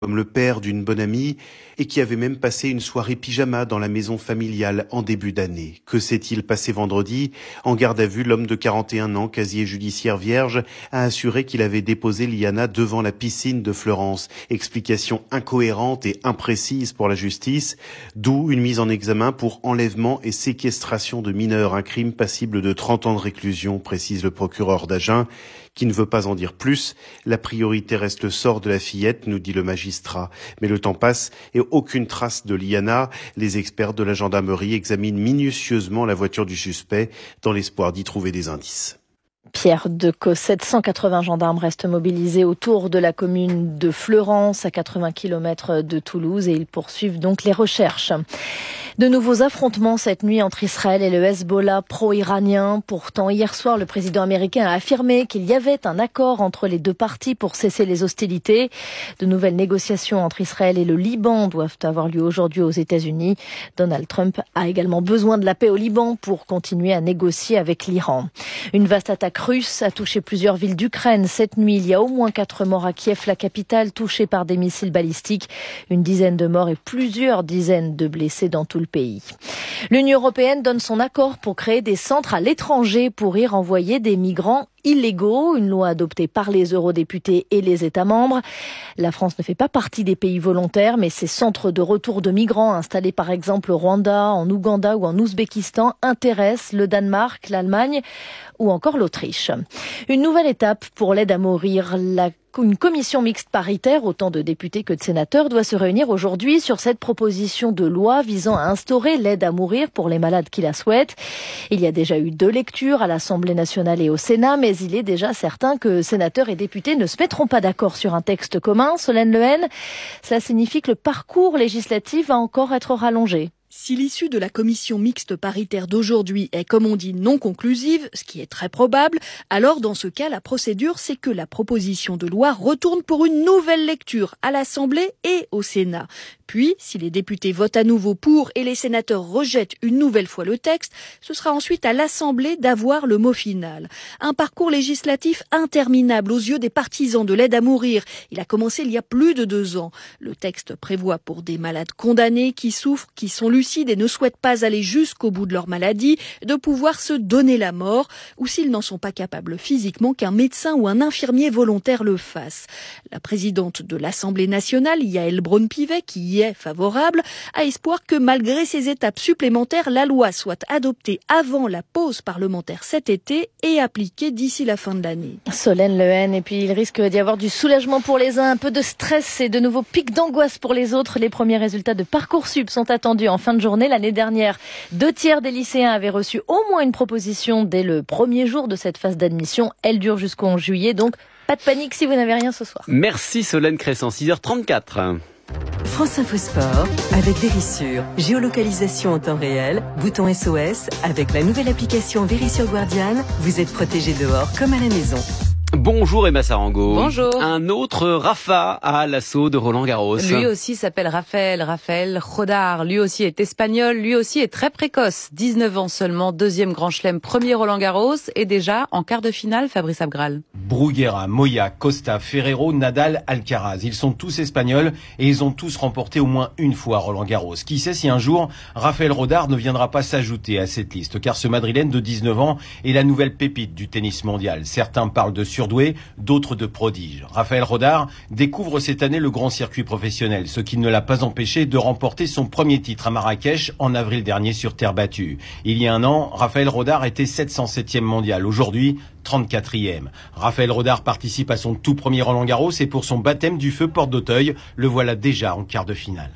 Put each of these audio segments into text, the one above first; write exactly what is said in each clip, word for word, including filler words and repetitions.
comme le père d'une bonne amie, et qui avait même passé une soirée pyjama dans la maison familiale en début d'année. Que s'est-il passé vendredi? En garde à vue, l'homme de quarante et un ans, casier judiciaire vierge, a assuré qu'il avait déposé Liana devant la piscine de Fleurance. Explication incohérente et imprécise pour la justice, d'où une mise en examen pour enlèvement et séquestration de mineurs, un crime passible de trente ans de réclusion, précise le procureur d'Agen, qui ne veut pas en dire plus. La priorité reste le sort de la fillette, nous dit le magistrat. Mais le temps passe et aucune trace de Liana. Les experts de la gendarmerie examinent minutieusement la voiture du suspect dans l'espoir d'y trouver des indices. Pierre Decaux, sept cent quatre-vingts gendarmes restent mobilisés autour de la commune de Fleurance, à quatre-vingts kilomètres de Toulouse, et ils poursuivent donc les recherches. De nouveaux affrontements cette nuit entre Israël et le Hezbollah pro-iranien. Pourtant, hier soir, le président américain a affirmé qu'il y avait un accord entre les deux parties pour cesser les hostilités. De nouvelles négociations entre Israël et le Liban doivent avoir lieu aujourd'hui aux États-Unis. Donald Trump a également besoin de la paix au Liban pour continuer à négocier avec l'Iran. Une vaste attaque russe a touché plusieurs villes d'Ukraine. Cette nuit, il y a au moins quatre morts à Kiev, la capitale, touchée par des missiles balistiques. Une dizaine de morts et plusieurs dizaines de blessés dans tout le pays. L'Union européenne donne son accord pour créer des centres à l'étranger pour y renvoyer des migrants illégaux, une loi adoptée par les eurodéputés et les États membres. La France ne fait pas partie des pays volontaires, mais ces centres de retour de migrants installés par exemple au Rwanda, en Ouganda ou en Ouzbékistan intéressent le Danemark, l'Allemagne ou encore l'Autriche. Une nouvelle étape pour l'aide à mourir. La Une commission mixte paritaire, autant de députés que de sénateurs, doit se réunir aujourd'hui sur cette proposition de loi visant à instaurer l'aide à mourir pour les malades qui la souhaitent. Il y a déjà eu deux lectures à l'Assemblée nationale et au Sénat, mais il est déjà certain que sénateurs et députés ne se mettront pas d'accord sur un texte commun. Solène Lehen, cela signifie que le parcours législatif va encore être rallongé. Si l'issue de la commission mixte paritaire d'aujourd'hui est, comme on dit, non conclusive, ce qui est très probable, alors dans ce cas, la procédure, c'est que la proposition de loi retourne pour une nouvelle lecture à l'Assemblée et au Sénat. Puis, si les députés votent à nouveau pour et les sénateurs rejettent une nouvelle fois le texte, ce sera ensuite à l'Assemblée d'avoir le mot final. Un parcours législatif interminable aux yeux des partisans de l'aide à mourir. Il a commencé il y a plus de deux ans. Le texte prévoit pour des malades condamnés qui souffrent, qui sont lucides et ne souhaitent pas aller jusqu'au bout de leur maladie, de pouvoir se donner la mort, ou s'ils n'en sont pas capables physiquement, qu'un médecin ou un infirmier volontaire le fasse. La présidente de l'Assemblée nationale, Yaël Braun-Pivet, qui y est favorable, a espoir que malgré ces étapes supplémentaires, la loi soit adoptée avant la pause parlementaire cet été et appliquée d'ici la fin de l'année. Solène Lehen, et puis il risque d'y avoir du soulagement pour les uns, un peu de stress et de nouveaux pics d'angoisse pour les autres. Les premiers résultats de Parcoursup sont attendus en fin de journée. L'année dernière, deux tiers des lycéens avaient reçu au moins une proposition dès le premier jour de cette phase d'admission. Elle dure jusqu'au onze juillet, donc pas de panique si vous n'avez rien ce soir. Merci Solène Crescent, six heures trente-quatre. France Info Sport avec Vérissure. Géolocalisation en temps réel, bouton S O S. Avec la nouvelle application Vérissure Guardian, vous êtes protégé dehors comme à la maison. Bonjour Emma Sarango. Bonjour. Un autre Rafa à l'assaut de Roland Garros. Lui aussi s'appelle Raphaël, Raphaël Rodar. Lui aussi est espagnol, lui aussi est très précoce. dix-neuf ans seulement, deuxième Grand Chelem, premier Roland Garros et déjà en quart de finale, Fabrice Abgral. Bruguera, Moya, Costa, Ferrero, Nadal, Alcaraz. Ils sont tous espagnols et ils ont tous remporté au moins une fois Roland Garros. Qui sait si un jour, Raphaël Rodar ne viendra pas s'ajouter à cette liste, car ce Madrilène de dix-neuf ans est la nouvelle pépite du tennis mondial. Certains parlent de surdoué, d'autres de prodige. Raphaël Rodar découvre cette année le grand circuit professionnel, ce qui ne l'a pas empêché de remporter son premier titre à Marrakech en avril dernier sur terre battue. Il y a un an, Raphaël Rodar était sept cent septième mondial. Aujourd'hui, trente-quatrième. Raphaël Rodar participe à son tout premier Roland Garros et pour son baptême du feu porte d'Auteuil, le voilà déjà en quart de finale.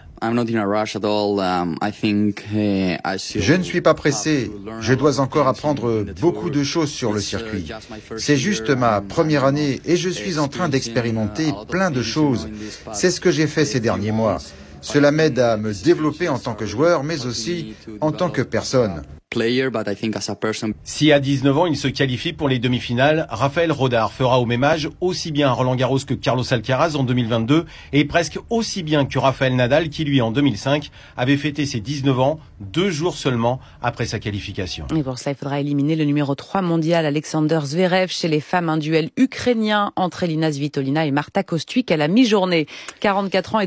Je ne suis pas pressé. Je dois encore apprendre beaucoup de choses sur le circuit. C'est juste ma première année et je suis en train d'expérimenter plein de choses. C'est ce que j'ai fait ces derniers mois. Cela m'aide à me développer en tant que joueur, mais aussi en tant que personne. Si à dix-neuf ans, il se qualifie pour les demi-finales, Raphaël Rodar fera au même âge aussi bien Roland Garros que Carlos Alcaraz en deux mille vingt-deux et presque aussi bien que Rafael Nadal qui, lui, en deux mille cinq, avait fêté ses dix-neuf ans deux jours seulement après sa qualification. Et pour cela, il faudra éliminer le numéro trois mondial Alexander Zverev. Chez les femmes, un duel ukrainien entre Elina Svitolina et Marta Kostyuk à la mi-journée. quarante-quatre ans et